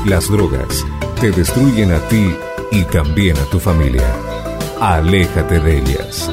Las drogas te destruyen a ti y también a tu familia. Aléjate de ellas.